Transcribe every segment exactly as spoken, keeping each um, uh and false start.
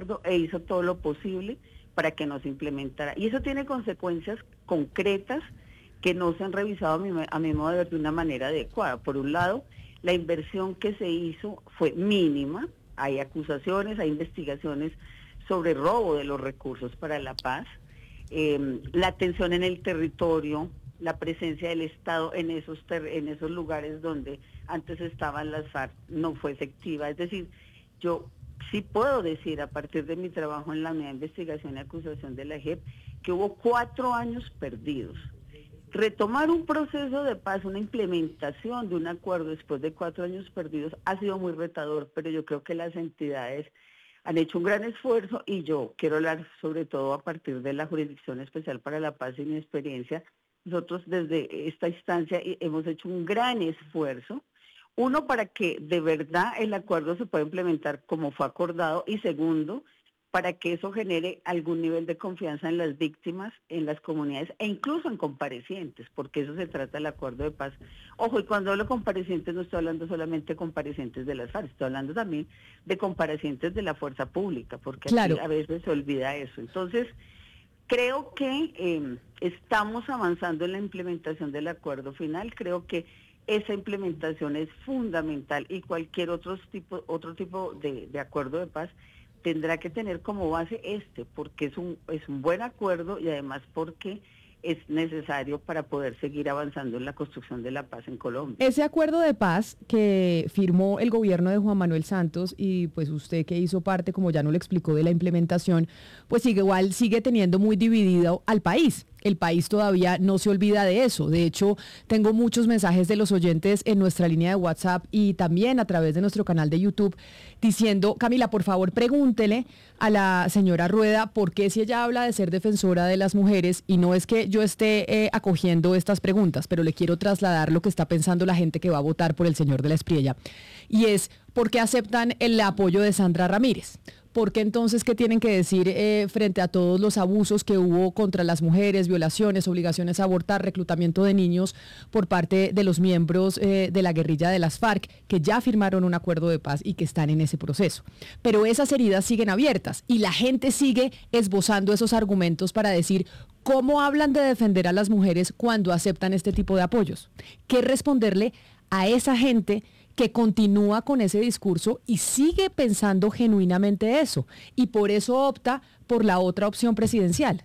acuerdo e hizo todo lo posible para que no se implementara. Y eso tiene consecuencias concretas que no se han revisado a mi, a mi modo de ver de una manera adecuada. Por un lado, la inversión que se hizo fue mínima, hay acusaciones, hay investigaciones sobre robo de los recursos para la paz, eh, la atención en el territorio, la presencia del Estado en esos, ter en esos lugares donde antes estaban las FARC no fue efectiva. Es decir, yo sí puedo decir a partir de mi trabajo en la unidad de investigación y acusación de la J E P que hubo cuatro años perdidos. Retomar un proceso de paz, una implementación de un acuerdo después de cuatro años perdidos ha sido muy retador, pero yo creo que las entidades han hecho un gran esfuerzo y yo quiero hablar sobre todo a partir de la Jurisdicción Especial para la Paz y mi experiencia. Nosotros desde esta instancia hemos hecho un gran esfuerzo, uno para que de verdad el acuerdo se pueda implementar como fue acordado y segundo, para que eso genere algún nivel de confianza en las víctimas, en las comunidades e incluso en comparecientes, porque eso se trata del acuerdo de paz. Ojo, y cuando hablo de comparecientes no estoy hablando solamente de comparecientes de las FARC, estoy hablando también de comparecientes de la fuerza pública, porque Claro. aquí a veces se olvida eso. Entonces, creo que eh, estamos avanzando en la implementación del acuerdo final, creo que esa implementación es fundamental y cualquier otro tipo, otro tipo de, de acuerdo de paz tendrá que tener como base este, porque es un, es un buen acuerdo y además porque es necesario para poder seguir avanzando en la construcción de la paz en Colombia. Ese acuerdo de paz que firmó el gobierno de Juan Manuel Santos y pues usted que hizo parte, como ya no le explicó, de la implementación, pues sigue igual, sigue teniendo muy dividido al país. El país todavía no se olvida de eso. De hecho, tengo muchos mensajes de los oyentes en nuestra línea de WhatsApp y también a través de nuestro canal de YouTube diciendo, Camila, por favor, pregúntele a la señora Rueda por qué si ella habla de ser defensora de las mujeres, y no es que yo esté eh, acogiendo estas preguntas, pero le quiero trasladar lo que está pensando la gente que va a votar por el señor de la Espriella, y es por qué aceptan el apoyo de Sandra Ramírez. ¿Por qué entonces qué tienen que decir eh, frente a todos los abusos que hubo contra las mujeres, violaciones, obligaciones a abortar, reclutamiento de niños por parte de los miembros eh, de la guerrilla de las FARC, que ya firmaron un acuerdo de paz y que están en ese proceso? Pero esas heridas siguen abiertas y la gente sigue esbozando esos argumentos para decir cómo hablan de defender a las mujeres cuando aceptan este tipo de apoyos. ¿Qué responderle a esa gente que continúa con ese discurso y sigue pensando genuinamente eso, y por eso opta por la otra opción presidencial?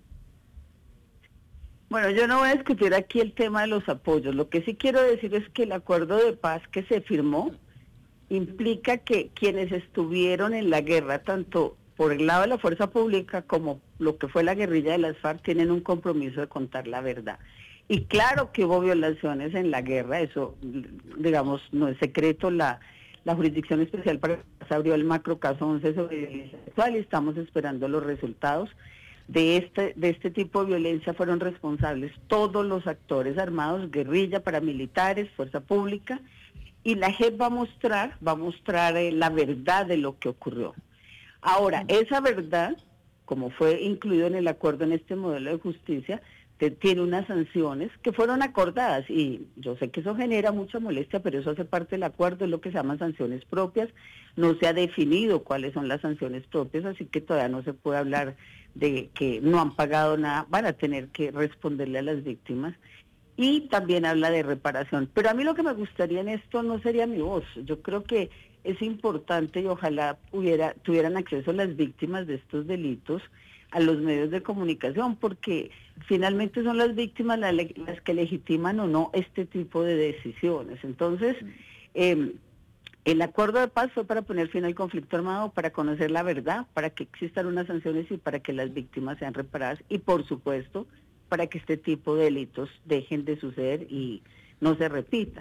Bueno, yo no voy a discutir aquí el tema de los apoyos. Lo que sí quiero decir es que el acuerdo de paz que se firmó implica que quienes estuvieron en la guerra, tanto por el lado de la fuerza pública como lo que fue la guerrilla de las FARC, tienen un compromiso de contar la verdad. Y claro que hubo violaciones en la guerra, eso, digamos, no es secreto. La, la Jurisdicción Especial para se abrió el macrocaso once sobre violencia sexual y estamos esperando los resultados. De este, de este tipo de violencia fueron responsables todos los actores armados, guerrilla, paramilitares, fuerza pública, y la J E P va a mostrar, va a mostrar eh, la verdad de lo que ocurrió. Ahora, esa verdad, como fue incluido en el acuerdo en este modelo de justicia, tiene unas sanciones que fueron acordadas, y yo sé que eso genera mucha molestia, pero eso hace parte del acuerdo, es lo que se llaman sanciones propias. No se ha definido cuáles son las sanciones propias, así que todavía no se puede hablar de que no han pagado nada, van a tener que responderle a las víctimas. Y también habla de reparación. Pero a mí lo que me gustaría en esto no sería mi voz. Yo creo que es importante y ojalá hubiera, tuvieran acceso las víctimas de estos delitos a los medios de comunicación, porque finalmente son las víctimas las, las que legitiman o no este tipo de decisiones. Entonces, eh, el acuerdo de paz fue para poner fin al conflicto armado, para conocer la verdad, para que existan unas sanciones y para que las víctimas sean reparadas y, por supuesto, para que este tipo de delitos dejen de suceder y no se repita.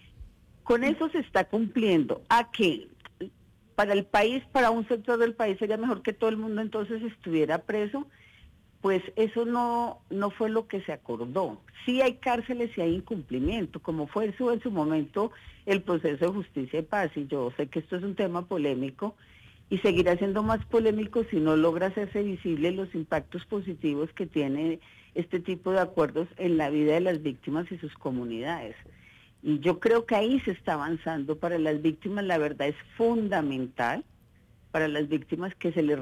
Con eso se está cumpliendo. ¿A qué? Para el país, para un sector del país sería mejor que todo el mundo entonces estuviera preso. Pues eso no, no fue lo que se acordó. Sí hay cárceles y hay incumplimiento, como fue eso en su momento el proceso de justicia y paz, y yo sé que esto es un tema polémico y seguirá siendo más polémico si no logra hacerse visible los impactos positivos que tiene este tipo de acuerdos en la vida de las víctimas y sus comunidades. Y yo creo que ahí se está avanzando. Para las víctimas la verdad es fundamental, para las víctimas que se les